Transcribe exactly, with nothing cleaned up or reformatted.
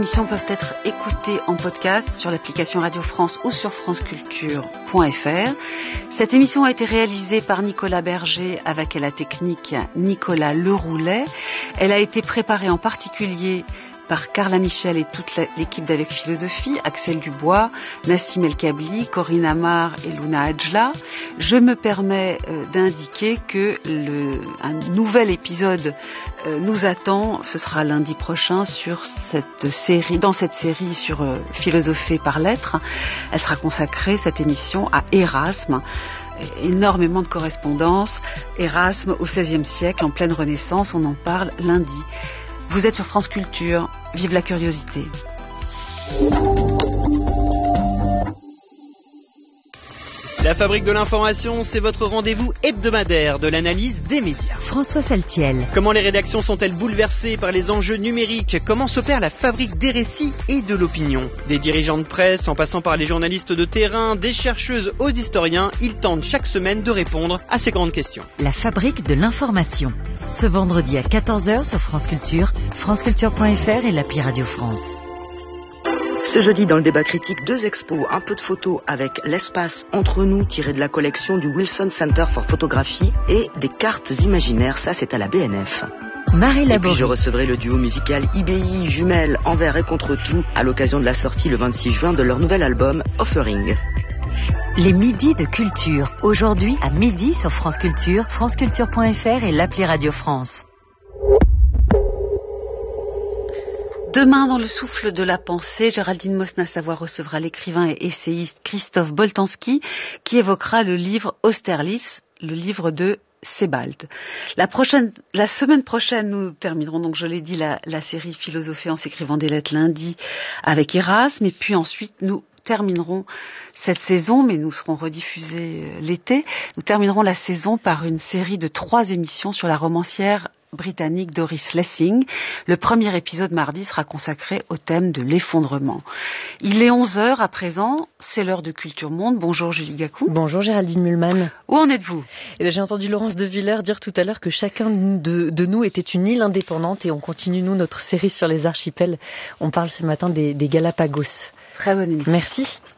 Les émissions peuvent être écoutées en podcast sur l'application Radio France ou sur franceculture point f r. Cette émission a été réalisée par Nicolas Berger avec à la technique Nicolas Leroulet. Elle a été préparée en particulier par Carla Michel et toute l'équipe d'Avec Philosophie, Axel Dubois, Nassim El Kabli, Corinne Amar et Luna Adjla. Je me permets euh, d'indiquer que le, un nouvel épisode euh, nous attend. Ce sera lundi prochain sur cette série, dans cette série sur euh, Philosopher par lettres. Elle sera consacrée, cette émission, à Erasme. Énormément de correspondances. Erasme au seizième siècle, en pleine Renaissance. On en parle lundi. Vous êtes sur France Culture, vive la curiosité. La Fabrique de l'information, c'est votre rendez-vous hebdomadaire de l'analyse des médias. François Saltiel. Comment les rédactions sont-elles bouleversées par les enjeux numériques? Comment s'opère la fabrique des récits et de l'opinion? Des dirigeants de presse, en passant par les journalistes de terrain, des chercheuses aux historiens, ils tentent chaque semaine de répondre à ces grandes questions. La Fabrique de l'information. Ce vendredi à quatorze heures sur France Culture, franceculture point f r et l'appli Radio France. Ce jeudi, dans le débat critique, deux expos, un peu de photos avec l'espace entre nous tiré de la collection du Wilson Center for Photography et des cartes imaginaires, ça c'est à la B N F. Marie Et Laborie. puis je recevrai le duo musical I B I Jumelles Envers et Contre Tout à l'occasion de la sortie le vingt-six juin de leur nouvel album Offering. Les midis de culture. Aujourd'hui à midi sur France Culture, franceculture point f r et l'appli Radio France. Demain, dans le souffle de la pensée, Géraldine Mosna-Savoie recevra l'écrivain et essayiste Christophe Boltanski qui évoquera le livre Austerlitz, le livre de Sebald. La prochaine, la semaine prochaine, nous terminerons donc, je l'ai dit, la, la série Philosopher en s'écrivant des lettres lundi avec Erasme, et puis ensuite nous terminerons cette saison, mais nous serons rediffusés l'été. Nous terminerons la saison par une série de trois émissions sur la romancière britannique Doris Lessing. Le premier épisode mardi sera consacré au thème de l'effondrement. Il est onze heures à présent, c'est l'heure de Culture Monde. Bonjour Julie Gacou. Bonjour Géraldine Mulman. Où en êtes-vous? Eh bien, j'ai entendu Laurence de Villers dire tout à l'heure que chacun de, de nous était une île indépendante et on continue nous notre série sur les archipels. On parle ce matin des, des Galapagos. Très bonne émission. Merci.